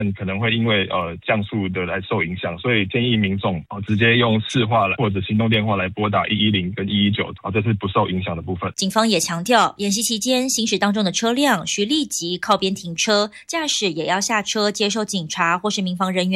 可能会因为降速的来受影响，所以建议民众直接用市话或者行动电话来拨打110跟119，这是不受影响的部分。 警方也强调，演习期间行驶当中的车辆需立即靠边停车，驾驶也要下车接受警察或是民防人员